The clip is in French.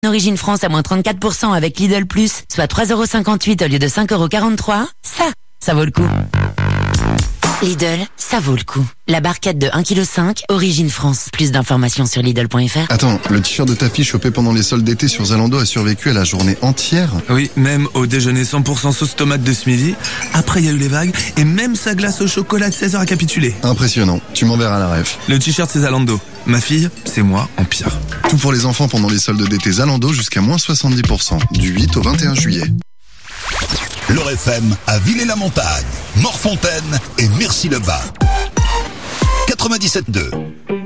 Origine France à moins 34% avec Lidl Plus, soit 3,58€ au lieu de 5,43€. Ça vaut le coup. Lidl, ça vaut le coup. La barquette de 1,5 kg, Origine France. Plus d'informations sur Lidl.fr. Attends, le t-shirt de ta fille chopé pendant les soldes d'été sur Zalando a survécu à la journée entière? Oui, même au déjeuner 100% sauce tomate de ce midi. Après, il y a eu les vagues et même sa glace au chocolat de 16h a capitulé. Impressionnant. Tu m'enverras la ref. Le t-shirt, c'est Zalando. Ma fille, c'est moi en pire. Tout pour les enfants pendant les soldes d'été Zalando jusqu'à moins 70%. Du 8 au 21 juillet. L'Or FM à Villers-la-Montagne, Morfontaine et Merci-le-Bas. 97.2.